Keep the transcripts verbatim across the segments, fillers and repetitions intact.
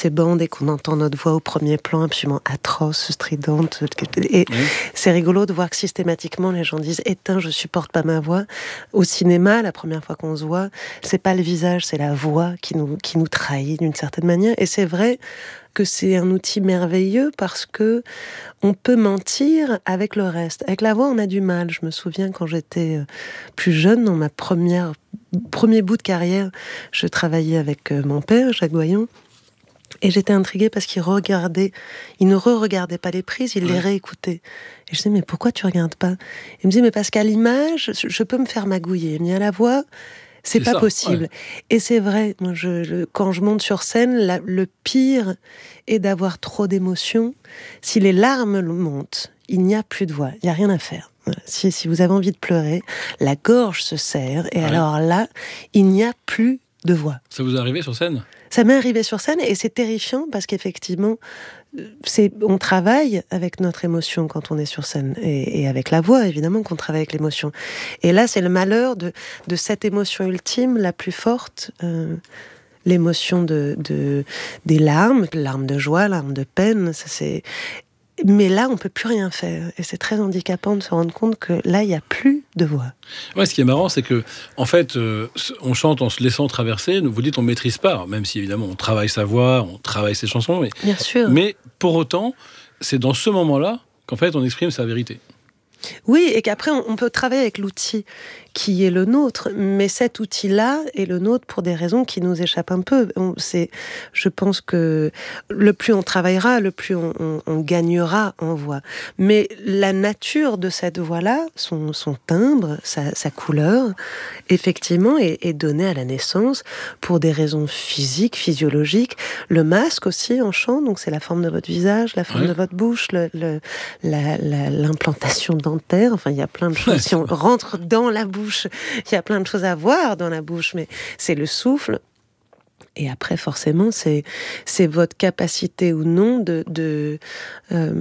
ces bandes et qu'on entend notre voix au premier plan absolument atroce, stridente. Et oui. C'est rigolo de voir que systématiquement les gens disent « éteins, je supporte pas ma voix ». Au cinéma, la première fois qu'on se voit, c'est pas le visage, c'est la voix qui nous, qui nous trahit d'une certaine manière. Et c'est vrai que c'est un outil merveilleux parce que on peut mentir avec le reste. Avec la voix, on a du mal. Je me souviens quand j'étais plus jeune, dans ma première premier bout de carrière, je travaillais avec mon père, Jacques Doyon, et j'étais intriguée parce qu'il regardait, il ne re-regardait pas les prises, il ouais. les réécoutait. Et je disais, mais pourquoi tu regardes pas ? Il me disait, mais parce qu'à l'image, je peux me faire magouiller, mais à la voix, c'est, c'est pas ça, possible. Ouais. Et c'est vrai, moi, je, je, quand je monte sur scène, la, le pire est d'avoir trop d'émotions. Si les larmes montent, il n'y a plus de voix, il n'y a rien à faire. Si, si vous avez envie de pleurer, la gorge se serre, et ouais. alors là, il n'y a plus de voix. Ça vous est arrivé sur scène ? Ça m'est arrivé sur scène, et c'est terrifiant, parce qu'effectivement, c'est, on travaille avec notre émotion quand on est sur scène, et, et avec la voix, évidemment, qu'on travaille avec l'émotion. Et là, c'est le malheur de, de cette émotion ultime, la plus forte, euh, l'émotion de, de, des larmes, larmes de joie, larmes de peine, ça c'est... Mais là, on ne peut plus rien faire. Et c'est très handicapant de se rendre compte que là, il n'y a plus de voix. Ouais, ce qui est marrant, c'est que, en fait, euh, on chante en se laissant traverser. Vous dites, on ne maîtrise pas, même si, évidemment, on travaille sa voix, on travaille ses chansons. Mais, Bien sûr. Mais pour autant, c'est dans ce moment-là qu'en fait, on exprime sa vérité. Oui, et qu'après, on peut travailler avec l'outil qui est le nôtre, mais cet outil-là est le nôtre pour des raisons qui nous échappent un peu. On, c'est, je pense que le plus on travaillera, le plus on, on, on gagnera en voix. Mais la nature de cette voix-là, son, son timbre, sa, sa couleur, effectivement, est, est donnée à la naissance pour des raisons physiques, physiologiques. Le masque aussi en chant, donc c'est la forme de votre visage, la forme ouais. de votre bouche, le, le, la, la, l'implantation dentaire. Enfin, il y a plein de choses. Si on rentre dans la bouche, il y a plein de choses à voir dans la bouche, mais c'est le souffle. Et après, forcément, c'est, c'est votre capacité ou non de, de, euh,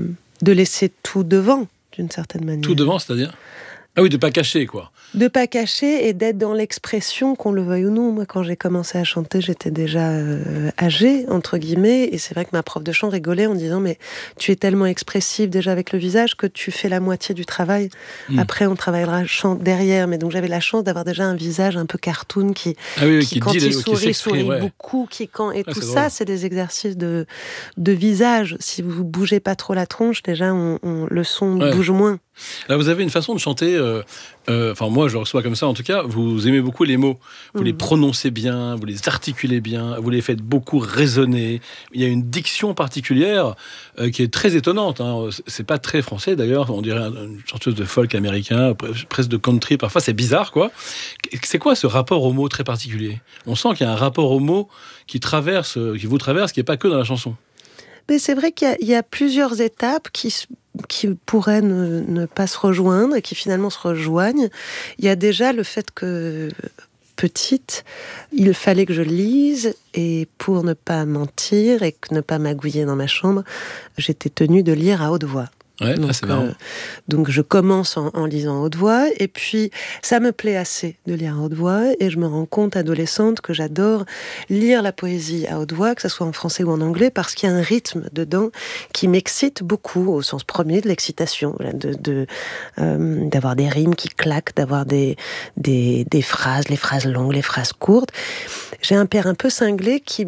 de laisser tout devant, d'une certaine manière. Tout devant, c'est-à-dire ? Ah oui, de ne pas cacher, quoi. De ne pas cacher et d'être dans l'expression, qu'on le veuille ou non. Moi, quand j'ai commencé à chanter, j'étais déjà euh, âgée, entre guillemets, et c'est vrai que ma prof de chant rigolait en disant « mais tu es tellement expressive déjà avec le visage que tu fais la moitié du travail. Mmh. Après, on travaillera chant derrière. » Mais donc, j'avais la chance d'avoir déjà un visage un peu cartoon qui, ah oui, oui, qui, qui quand dit, il sourit, qui sourit ouais. beaucoup, qui quand... Et ah, tout c'est ça, drôle. C'est des exercices de, de visage. Si vous ne bougez pas trop la tronche, déjà, on, on, le son ouais. bouge moins. Là, vous avez une façon de chanter, euh, euh, enfin moi je le reçois comme ça en tout cas, vous aimez beaucoup les mots, vous mmh. les prononcez bien, vous les articulez bien, vous les faites beaucoup résonner, il y a une diction particulière euh, qui est très étonnante, hein. C'est pas très français d'ailleurs, on dirait une chanteuse de folk américain, presque de country, parfois c'est bizarre quoi. C'est quoi ce rapport aux mots très particulier ? On sent qu'il y a un rapport aux mots qui, traverse, qui vous traverse, qui n'est pas que dans la chanson. Mais c'est vrai qu'il y a, il y a plusieurs étapes qui, qui pourraient ne, ne pas se rejoindre et qui finalement se rejoignent. Il y a déjà le fait que, petite, il fallait que je lise et pour ne pas mentir et ne pas magouiller dans ma chambre, j'étais tenue de lire à haute voix. Ouais, donc, c'est marrant. Euh, donc je commence en, en lisant à haute voix et puis ça me plaît assez de lire à haute voix et je me rends compte adolescente que j'adore lire la poésie à haute voix, que ce soit en français ou en anglais, parce qu'il y a un rythme dedans qui m'excite beaucoup au sens premier de l'excitation, de, de, euh, d'avoir des rimes qui claquent, d'avoir des, des, des phrases, les phrases longues, les phrases courtes. J'ai un père un peu cinglé qui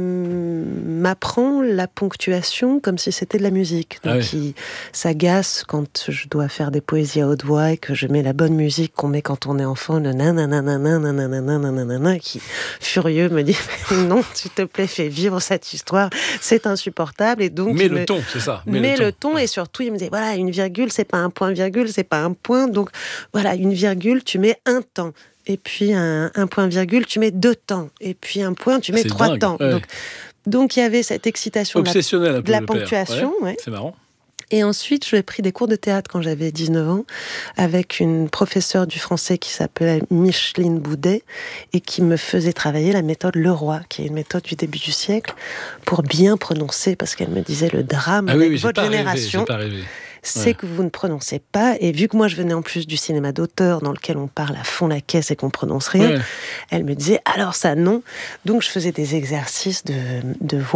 m'apprend la ponctuation comme si c'était de la musique. Donc ah oui. il s'agace quand je dois faire des poésies à haute voix et que je mets la bonne musique qu'on met quand on est enfant, le nanananananananananananana, qui, furieux, me dit « non, s'il te plaît, fais vivre cette histoire, c'est insupportable. » Et donc, mets le me... ton, c'est ça. Mets, mets le, ton. le ton, et surtout, il me dit « voilà, une virgule, c'est pas un point virgule, c'est pas un point. Donc, voilà, une virgule, tu mets un temps. Et puis, un, un point virgule, tu mets deux temps. Et puis, un point, tu mets c'est trois dingue. temps. Ouais. » Donc, donc, il y avait cette excitation de la, de la ponctuation. Ouais. Ouais. C'est marrant. Et ensuite, j'ai pris des cours de théâtre quand j'avais dix-neuf ans, avec une professeure du français qui s'appelait Micheline Boudet, et qui me faisait travailler la méthode Leroy, qui est une méthode du début du siècle, pour bien prononcer, parce qu'elle me disait le drame ah avec oui, oui, votre j'ai pas génération. Rêvé, j'ai pas rêvé. C'est ouais. que vous ne prononcez pas, et vu que moi je venais en plus du cinéma d'auteur dans lequel on parle à fond la caisse et qu'on prononce rien, ouais. elle me disait alors ça non, donc je faisais des exercices de, de voix